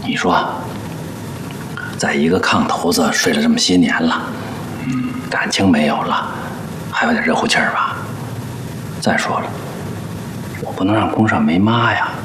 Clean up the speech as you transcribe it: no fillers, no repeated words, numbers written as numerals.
你说，在一个炕头子睡了这么些年了，感情没有了，还有点热乎气儿吧？再说了，我不能让宫上没妈呀。